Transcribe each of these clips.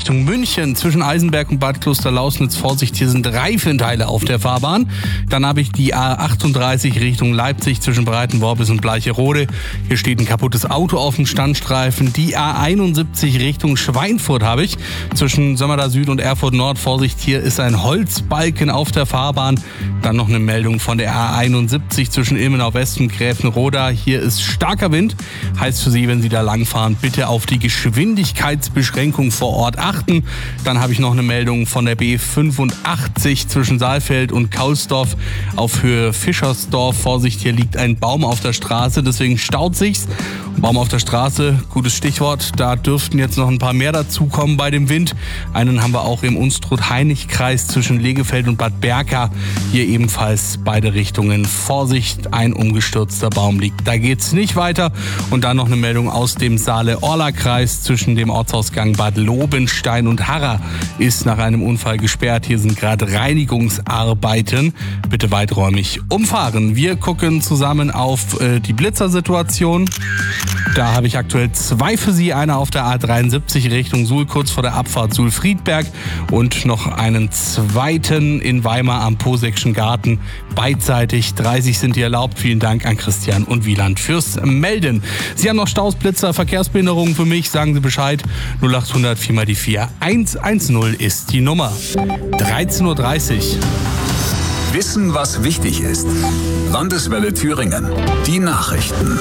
Richtung München. Zwischen Eisenberg und Bad Klosterlausnitz, Vorsicht, hier sind Reifenteile auf der Fahrbahn. Dann habe ich die A38 Richtung Leipzig zwischen Breitenworbis und Bleicherode. Hier steht ein kaputtes Auto auf dem Standstreifen. Die A71 Richtung Schweinfurt habe ich. Zwischen Sömmerda Süd und Erfurt Nord, Vorsicht, hier ist ein Holzbalken auf der Fahrbahn. Dann noch eine Meldung von der A71 zwischen Ilmenau West und Gräfenroda. Hier ist starker Wind. Heißt für Sie, wenn Sie da langfahren, bitte auf die Geschwindigkeitsbeschränkung vor Ort achten. Dann habe ich noch eine Meldung von der B85 zwischen Saalfeld und Kaulsdorf auf Höhe Fischersdorf. Vorsicht, hier liegt ein Baum auf der Straße, deswegen staut sich's. Baum auf der Straße, gutes Stichwort. Da dürften jetzt noch ein paar mehr dazukommen bei dem Wind. Einen haben wir auch im Unstrut-Heinig-Kreis zwischen Legefeld und Bad Berka. Hier ebenfalls beide Richtungen. Vorsicht, ein umgestürzter Baum liegt. Da geht's nicht weiter. Und dann noch eine Meldung aus dem Saale-Orla-Kreis zwischen dem Ortsausgang Bad Lobenstein und Harra ist nach einem Unfall gesperrt. Hier sind gerade Reinigungsarbeiten. Bitte weiträumig umfahren. Wir gucken zusammen auf die Blitzersituation. Da habe ich aktuell 2 für Sie. Einer auf der A73 Richtung Suhl, kurz vor der Abfahrt Suhl-Friedberg. Und noch einen zweiten in Weimar am Posekschen Garten. Beidseitig 30 sind hier erlaubt. Vielen Dank an Christian und Wieland fürs Melden. Sie haben noch Staus, Blitzer, Verkehrsbehinderungen für mich. Sagen Sie Bescheid. 0800 4 mal die 4 110 ist die Nummer. 13:30 Uhr. Wissen, was wichtig ist. Landeswelle Thüringen. Die Nachrichten.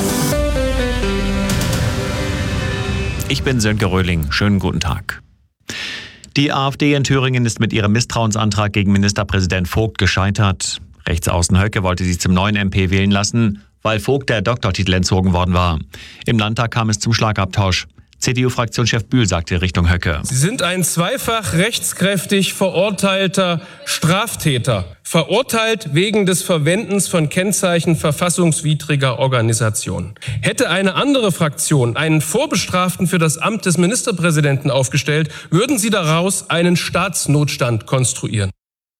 Ich bin Sönke Röhling. Schönen guten Tag. Die AfD in Thüringen ist mit ihrem Misstrauensantrag gegen Ministerpräsident Vogt gescheitert. Rechtsaußen Höcke wollte sie zum neuen MP wählen lassen, weil Vogt der Doktortitel entzogen worden war. Im Landtag kam es zum Schlagabtausch. CDU-Fraktionschef Bühl sagte Richtung Höcke: Sie sind ein zweifach rechtskräftig verurteilter Straftäter. Verurteilt wegen des Verwendens von Kennzeichen verfassungswidriger Organisation. Hätte eine andere Fraktion einen Vorbestraften für das Amt des Ministerpräsidenten aufgestellt, würden sie daraus einen Staatsnotstand konstruieren.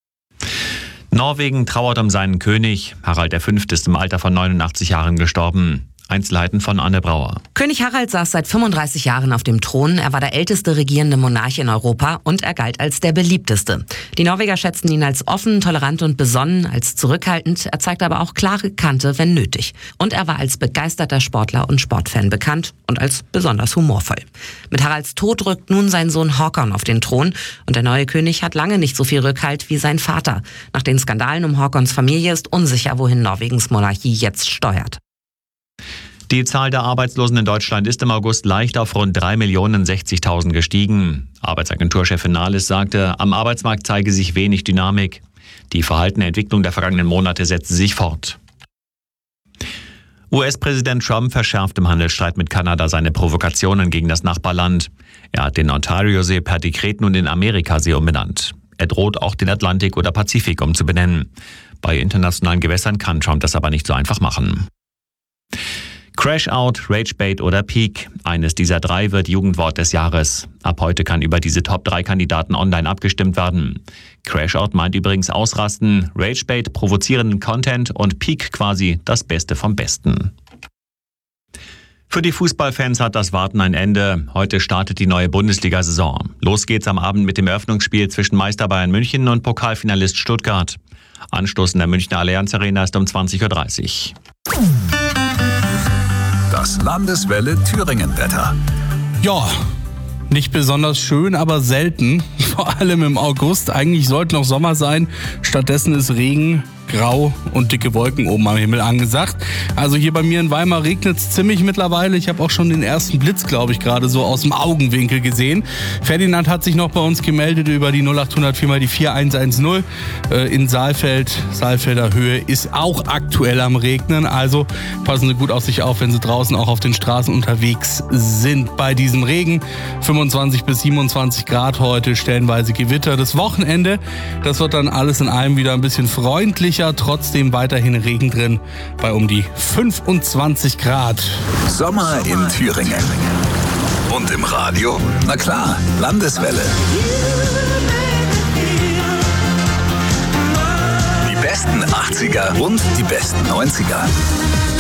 Norwegen trauert um seinen König. Harald V. ist im Alter von 89 Jahren gestorben. Einzelheiten von Anne Brauer. König Harald saß seit 35 Jahren auf dem Thron. Er war der älteste regierende Monarch in Europa und er galt als der beliebteste. Die Norweger schätzten ihn als offen, tolerant und besonnen, als zurückhaltend. Er zeigte aber auch klare Kante, wenn nötig. Und er war als begeisterter Sportler und Sportfan bekannt und als besonders humorvoll. Mit Haralds Tod rückt nun sein Sohn Håkon auf den Thron. Und der neue König hat lange nicht so viel Rückhalt wie sein Vater. Nach den Skandalen um Håkons Familie ist unsicher, wohin Norwegens Monarchie jetzt steuert. Die Zahl der Arbeitslosen in Deutschland ist im August leicht auf rund 3.060.000 gestiegen. Arbeitsagenturchefin Nahles sagte, am Arbeitsmarkt zeige sich wenig Dynamik. Die verhaltene Entwicklung der vergangenen Monate setze sich fort. US-Präsident Trump verschärft im Handelsstreit mit Kanada seine Provokationen gegen das Nachbarland. Er hat den Ontario-See per Dekret nun in Amerikasee umbenannt. Er droht auch den Atlantik oder Pazifik umzubenennen. Bei internationalen Gewässern kann Trump das aber nicht so einfach machen. Crash-Out, Ragebait oder Peak. Eines dieser 3 wird Jugendwort des Jahres. Ab heute kann über diese Top-3-Kandidaten online abgestimmt werden. Crash-Out meint übrigens ausrasten, Ragebait provozierenden Content und Peak quasi das Beste vom Besten. Für die Fußballfans hat das Warten ein Ende. Heute startet die neue Bundesliga-Saison. Los geht's am Abend mit dem Eröffnungsspiel zwischen Meister Bayern München und Pokalfinalist Stuttgart. Anstoß in der Münchner Allianz Arena ist um 20:30 Uhr. Das Landeswelle Thüringen-Wetter. Ja, nicht besonders schön, aber selten. Vor allem im August. Eigentlich sollte noch Sommer sein. Stattdessen ist Regen, grau und dicke Wolken oben am Himmel angesagt. Also hier bei mir in Weimar regnet es ziemlich mittlerweile. Ich habe auch schon den ersten Blitz, glaube ich, gerade so aus dem Augenwinkel gesehen. Ferdinand hat sich noch bei uns gemeldet über die 0800 4 mal die 4 110 in Saalfeld. Saalfelder Höhe ist auch aktuell am Regnen. Also passen Sie gut auf sich auf, wenn Sie draußen auch auf den Straßen unterwegs sind. Bei diesem Regen 25 bis 27 Grad heute, stellenweise Gewitter. Das Wochenende, das wird dann alles in allem wieder ein bisschen freundlicher. Trotzdem weiterhin Regen drin bei um die 25 Grad. Sommer in Thüringen. Und im Radio? Na klar, Landeswelle. Die besten 80er und die besten 90er.